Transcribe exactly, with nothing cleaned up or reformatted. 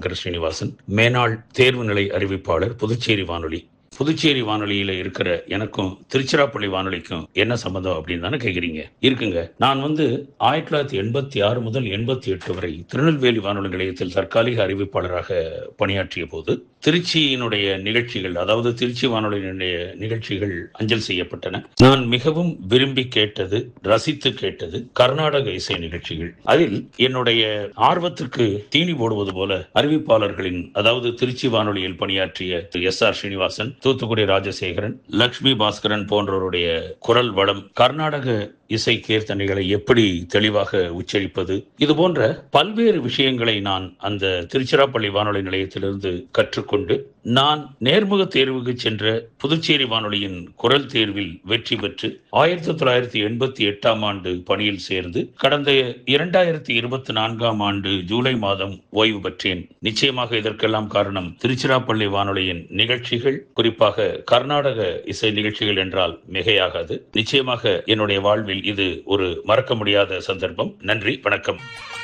சங்கர ஸ்ரீனிவாசன், மேனாள் தேர்வு நிலை அறிவிப்பாளர், புதுச்சேரி வானொலி. புதுச்சேரி வானொலியில இருக்கிற எனக்கும் திருச்சிராப்பள்ளி வானொலிக்கும் என்ன சம்பந்தம் அப்படின்னு தானே கேட்குறீங்க? இருக்குங்க. நான் வந்து ஆயிரத்தி தொள்ளாயிரத்தி எண்பத்தி ஆறு முதல் எண்பத்தி எட்டு வரை திருநெல்வேலி வானொலி நிலையத்தில் தற்காலிக அறிவிப்பாளராக பணியாற்றிய போது திருச்சியினுடைய நிகழ்ச்சிகள், அதாவது திருச்சி வானொலியினுடைய நிகழ்ச்சிகள் அஞ்சல் செய்யப்பட்டன. நான் மிகவும் விரும்பி கேட்டது, ரசித்து கேட்டது கர்நாடக இசை நிகழ்ச்சிகள். அதில் என்னுடைய ஆர்வத்திற்கு தீனி போடுவது போல அறிவிப்பாளர்களின், அதாவது திருச்சி வானொலியில் பணியாற்றிய எஸ் ஆர் ஸ்ரீனிவாசன், தூத்துக்குடி ராஜசேகரன், லக்ஷ்மி பாஸ்கரன் போன்றவருடைய குரல் வளம், கர்நாடக இசை கீர்த்தனைகளை எப்படி தெளிவாக உச்சரிப்பது, இது போன்ற பல்வேறு விஷயங்களை நான் அந்த திருச்சிராப்பள்ளி வானொலி நிலையத்திலிருந்து கற்றுக்கொண்டு நான் நேர்முக தேர்வுக்கு சென்ற புதுச்சேரி வானொலியின் குரல் தேர்வில் வெற்றி பெற்று ஆயிரத்தி தொள்ளாயிரத்தி எண்பத்தி எட்டாம் ஆண்டு பணியில் சேர்ந்து கடந்த இரண்டாயிரத்தி இருபத்தி நான்காம் ஆண்டு ஜூலை மாதம் ஓய்வு பெற்றேன். நிச்சயமாக இதற்கெல்லாம் காரணம் திருச்சிராப்பள்ளி வானொலியின் நிகழ்ச்சிகள், குறிப்பாக கர்நாடக இசை நிகழ்ச்சிகள் என்றால் மிகையாகாது. நிச்சயமாக என்னுடைய வாழ்வில் இது ஒரு மறக்க முடியாத சந்தர்ப்பம். நன்றி, வணக்கம்.